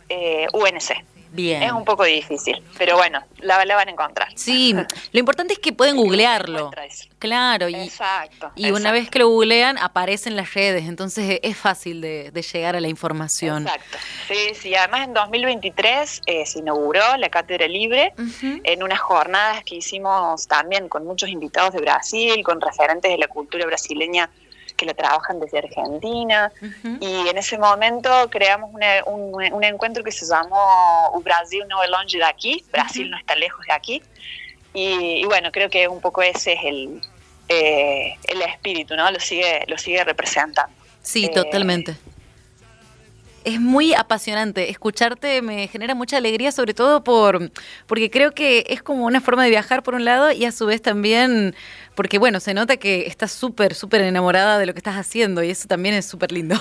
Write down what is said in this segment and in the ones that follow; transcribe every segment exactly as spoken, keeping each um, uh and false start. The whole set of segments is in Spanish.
eh, U N C. Bien. Es un poco difícil, pero bueno, la, la van a encontrar. Sí, lo importante es que pueden googlearlo. Claro, y, exacto, y exacto. una vez que lo googlean, aparece en las redes, entonces es fácil de, de llegar a la información. Exacto, sí, sí, además en dos mil veintitrés eh, se inauguró la Cátedra Libre, uh-huh. en unas jornadas que hicimos también con muchos invitados de Brasil, con referentes de la cultura brasileña que la trabajan desde Argentina, uh-huh. y en ese momento creamos una, un, un encuentro que se llamó O Brasil no es longe de aquí, Brasil uh-huh. no está lejos de aquí, y, y bueno, creo que un poco ese es el, eh, el espíritu, ¿no? Lo sigue, lo sigue representando. Sí, eh, totalmente. Es muy apasionante. Escucharte me genera mucha alegría, sobre todo por porque creo que es como una forma de viajar por un lado y a su vez también, porque bueno, se nota que estás súper, súper enamorada de lo que estás haciendo y eso también es súper lindo.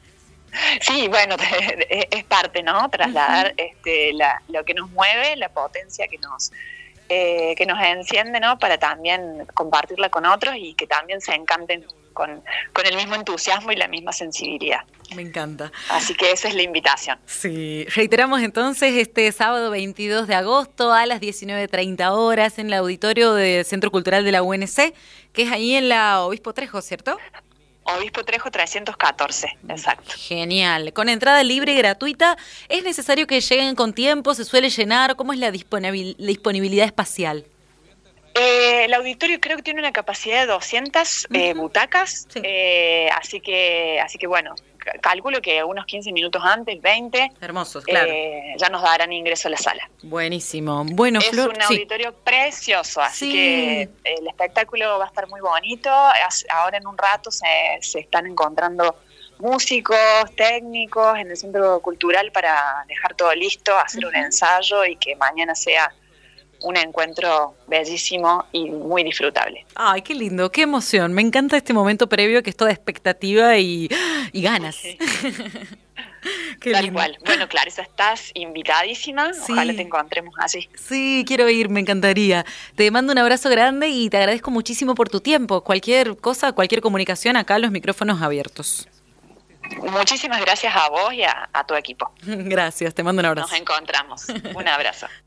Sí, bueno, es parte, ¿no? Trasladar uh-huh. este, la, lo que nos mueve, la potencia que nos, eh, que nos enciende, ¿no? Para también compartirla con otros y que también se encanten Con, con el mismo entusiasmo y la misma sensibilidad. Me encanta. Así que esa es la invitación. Sí, reiteramos entonces este sábado veintidós de agosto a las diecinueve treinta horas en el auditorio del Centro Cultural de la U N C, que es ahí en la Obispo Trejo, ¿cierto? Obispo Trejo trescientos catorce, exacto. Genial. Con entrada libre y gratuita, ¿es necesario que lleguen con tiempo? ¿Se suele llenar? ¿Cómo es la disponibil- la disponibilidad espacial? Eh, el auditorio creo que tiene una capacidad de doscientas uh-huh. eh, butacas, sí. eh, así que así que bueno, c- calculo que unos quince minutos antes, veinte, hermosos, claro. eh, ya nos darán ingreso a la sala. Buenísimo. Bueno, es Flor, un auditorio sí. precioso, así sí. que el espectáculo va a estar muy bonito. Ahora en un rato se, se están encontrando músicos, técnicos en el Centro Cultural para dejar todo listo, hacer uh-huh. un ensayo y que mañana sea un encuentro bellísimo y muy disfrutable. Ay, qué lindo, qué emoción. Me encanta este momento previo que es toda expectativa y, y ganas. Sí. Qué Tal lindo. cual. Bueno, Clarisa, estás invitadísima. Sí. Ojalá te encontremos allí. Sí, quiero ir, me encantaría. Te mando un abrazo grande y te agradezco muchísimo por tu tiempo. Cualquier cosa, cualquier comunicación, acá los micrófonos abiertos. Muchísimas gracias a vos y a, a tu equipo. Gracias, te mando un abrazo. Nos encontramos. Un abrazo.